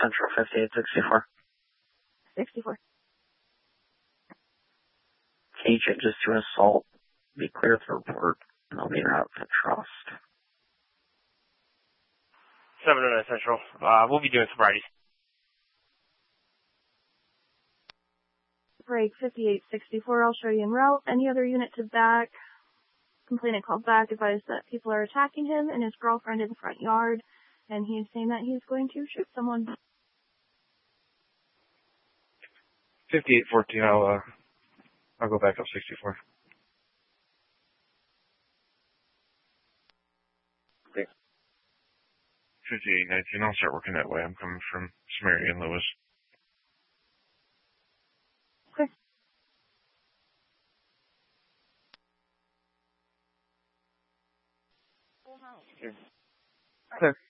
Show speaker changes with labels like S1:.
S1: Central 5864.
S2: 64.
S1: Key changes to assault. Be clear to report, and I'll be en route to Trust.
S3: 709 Central. We'll be doing sobrieties.
S2: Break 5864, I'll show you en route. Any other units is back. Complainant called back, advised that people are attacking him and his girlfriend in the front yard, and he's saying that he's going to shoot someone.
S4: 5814, I'll go back up 64.
S1: Okay.
S4: 5819, I'll start working that way. I'm coming from Samari and Lewis.
S2: Okay.
S4: Clear.